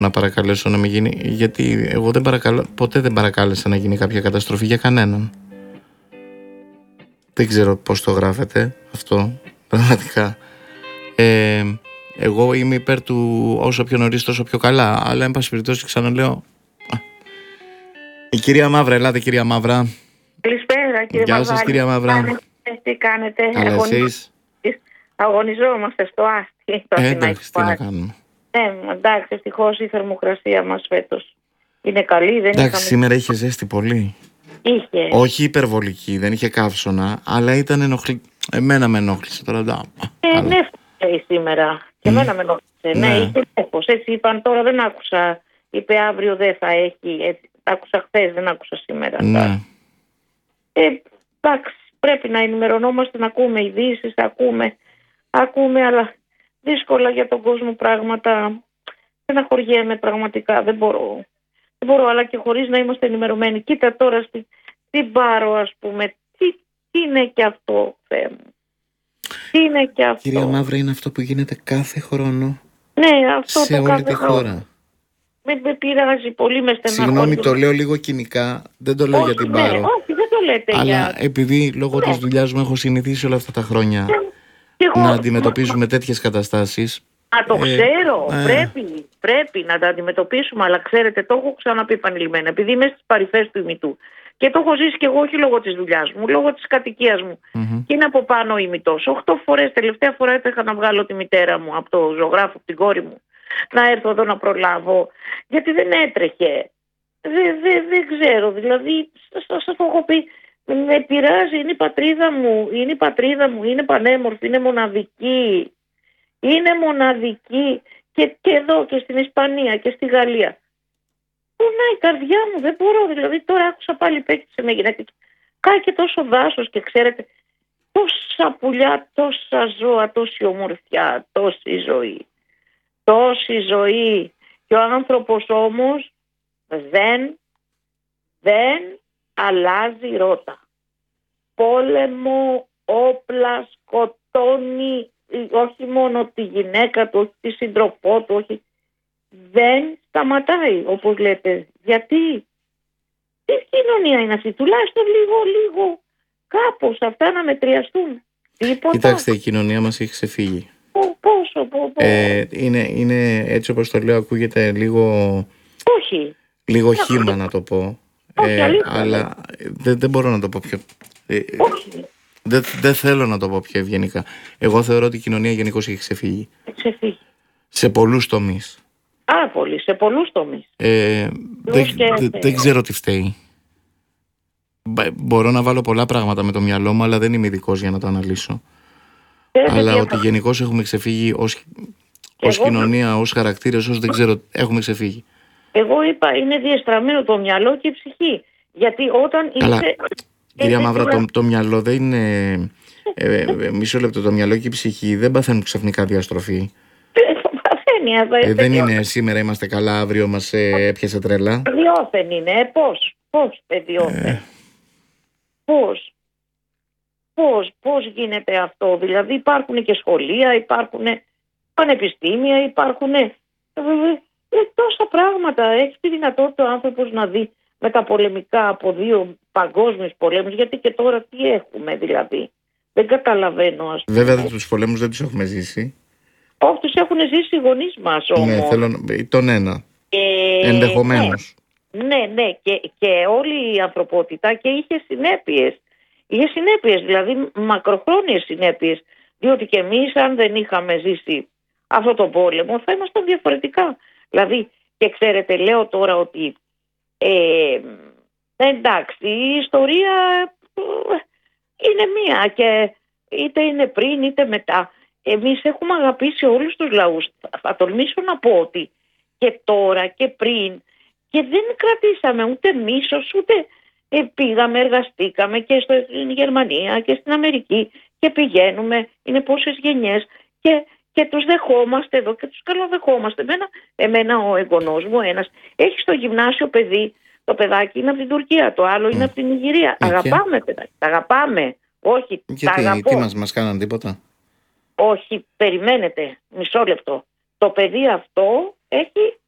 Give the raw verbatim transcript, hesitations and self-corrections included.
να παρακαλέσω να μην γίνει, γιατί εγώ δεν παρακαλώ, ποτέ δεν παρακάλεσα να γίνει κάποια καταστροφή για κανέναν. Δεν ξέρω πώς το γράφετε αυτό, πραγματικά. Ε, εγώ είμαι υπέρ του όσο πιο νωρίς τόσο πιο καλά, αλλά εν πάση περιπτώσει ξαναλέω. Η κυρία Μαύρα, ελάτε κυρία Μαύρα. Καλησπέρα κύριε Γεια σας κυρία Μαύρα. Τι κάνετε? Καλά εσείς? Αγωνιζόμαστε στο άστι. Ε, εντάξει, τι να κάνουμε. Ναι, εντάξει, ευτυχώς η θερμοκρασία μας φέτος είναι καλή. Δεν εντάξει, είχαμε... σήμερα είχε ζέστη πολύ. Είχε. Όχι υπερβολική, δεν είχε καύσωνα, αλλά ήταν ενοχλη... Εμένα με ενόχλησε τώρα. Да. Ε, ναι, φταίει σήμερα. Και Mm. εμένα με ενόχλησε. Ναι, Ναι. είχε νέφος. Έτσι είπαν, τώρα δεν άκουσα. Είπε αύριο δεν θα έχει. Έτσι, άκουσα χθες, δεν άκουσα σήμερα. Ναι. Ε, εντάξει, πρέπει να ενημερωνόμαστε, να ακούμε ειδήσεις, ακούμε, ακούμε, αλλά δύσκολα για τον κόσμο πράγματα. Στεναχωριέμαι πραγματικά, δεν μπορώ. Δεν μπορώ, αλλά και χωρίς να είμαστε ενημερωμένοι. Κοίτα τώρα στη, στην Πάρο, ας πούμε, τι, τι είναι και αυτό, Θεέ μου. Τι είναι και αυτό. Κυρία Μαύρα, είναι αυτό που γίνεται κάθε χρόνο. Ναι, αυτό σε το όλη κάθε τη χρόνο. χώρα. Με, με πειράζει πολύ, με στεναχωρεί. Συγγνώμη, το λέω λίγο κοινικά, δεν το λέω όχι, για την ναι, Πάρο. όχι, δεν το λέτε Αλλά για... επειδή λόγω Ναι. της δουλειάς μου έχω συνηθίσει όλα αυτά τα χρόνια Και εγώ- να αντιμετωπίζουμε τέτοιες καταστάσεις. Α, το Ε, ξέρω, ε. πρέπει, πρέπει να τα αντιμετωπίσουμε, αλλά ξέρετε, το έχω ξαναπεί επανειλημμένα, επειδή είμαι στις παρυφές του ημιτού. Και το έχω ζήσει και εγώ, όχι λόγω της δουλειάς μου, λόγω της κατοικίας μου. Μμμ. Και είναι από πάνω ο ημιτός. Οχτώ φορές, τελευταία φορά έτρεχα να βγάλω τη μητέρα μου από το ζωγράφο, από την κόρη μου, να έρθω εδώ να προλάβω, γιατί δεν έτρεχε. Δεν δε, δεν ξέρω, δηλαδή, σας το έχω πει, με πειράζει, είναι η πατρίδα μου, είναι η πατρίδα μου, είναι πανέμορφη, είναι μοναδική. Είναι μοναδική και, και εδώ και στην Ισπανία και στη Γαλλία. Πονάει η καρδιά μου, δεν μπορώ. Δηλαδή τώρα άκουσα πάλι παίκτησε με γυναίκα. Κάει και τόσο δάσος και ξέρετε τόσα πουλιά, τόσα ζώα, τόση ομορφιά, τόση ζωή. Τόση ζωή. Και ο άνθρωπος όμως δεν, δεν αλλάζει ρότα. Πόλεμο, όπλα, σκοτώνει όχι μόνο τη γυναίκα του, όχι τη σύντροφό του, όχι. Δεν σταματάει, όπως λέτε. Γιατί? Τι κοινωνία είναι αυτή? Τουλάχιστον λίγο, λίγο, κάπως αυτά να μετριαστούν. Τίποτα. Κοιτάξτε, η κοινωνία μας έχει ξεφύγει. Πο- Πόσο, πο- πο- Ε, είναι, είναι έτσι όπως το λέω, ακούγεται λίγο, όχι. λίγο χύμα να το πω. Όχι, Ε, αλήθεια, αλλά δεν, δεν μπορώ να το πω πιο... Ε, Όχι. δεν, δεν θέλω να το πω πιο ευγενικά. Εγώ θεωρώ ότι η κοινωνία γενικώς έχει ξεφύγει. Ξεφύγει. Σε πολλούς τομείς. Πάρα πολύ, σε πολλούς τομείς. Ε, δεν, και- δεν, δεν ξέρω τι φταίει. Μπα- Μπορώ να βάλω πολλά πράγματα με το μυαλό μου, αλλά δεν είμαι ειδικός για να το αναλύσω. Ξέρετε Αλλά τι ότι έπαθα? γενικώς έχουμε ξεφύγει ως, ως εγώ- κοινωνία, ως χαρακτήρες, ως δεν ξέρω, έχουμε ξεφύγει. Εγώ είπα είναι διεστραμμένο το μυαλό και η ψυχή. Γιατί όταν Καλά. είσαι... Κυρία ε, Μαύρα, τώρα- το, το μυαλό δεν είναι... Ε, ε, μισό λεπτό, το μυαλό και η ψυχή δεν παθαίνουν ξαφνικά διαστροφή. Παθαίνει, αλλά Ε, δεν είναι σήμερα είμαστε καλά, αύριο μας ε, έπιασε τρέλα. παιδιόθεν είναι, ε, πώς, πώς παιδιόθεν, Ε. πώς, πώς, πώς γίνεται αυτό, δηλαδή υπάρχουν και σχολεία, υπάρχουν πανεπιστήμια, υπάρχουν ε, ε, ε, τόσα πράγματα, έχει τη δυνατότητα ο άνθρωπος να δει με τα πολεμικά από δύο παγκόσμιους πολέμους, γιατί και τώρα τι έχουμε δηλαδή, δεν καταλαβαίνω ας πούμε. Βέβαια τους πολέμους δεν τους έχουμε ζήσει. Όχι, τους έχουν ζήσει οι γονείς μας όμως. Ναι, θέλω να- τον ένα. Ε, Ενδεχομένως. Ναι, ναι, και, και όλη η ανθρωπότητα και είχε συνέπειες. Είχε συνέπειες, δηλαδή μακροχρόνιες συνέπειες. Διότι και εμείς αν δεν είχαμε ζήσει αυτό το πόλεμο θα ήμασταν διαφορετικά. Δηλαδή, και ξέρετε, λέω τώρα ότι ε, εντάξει, η ιστορία ε, είναι μία και είτε είναι πριν είτε μετά. Εμείς έχουμε αγαπήσει όλους τους λαούς. Θα, θα τολμήσω να πω ότι και τώρα και πριν και δεν κρατήσαμε ούτε μίσος ούτε ε, πήγαμε, εργαστήκαμε και στο- στην Γερμανία και στην Αμερική και πηγαίνουμε, είναι πόσες γενιές και, και τους δεχόμαστε εδώ και τους καλοδεχόμαστε. Εμένα, εμένα ο εγγονός μου ένας έχει στο γυμνάσιο παιδί, το παιδάκι είναι από την Τουρκία, το άλλο είναι από την Ιγυρία. Ε, και? Αγαπάμε παιδάκι, τα αγαπάμε. Όχι, τα Γιατί, αγαπώ. τι μας, μας κάναν τίποτα. Όχι, περιμένετε, μισό λεπτό. Το παιδί αυτό έχει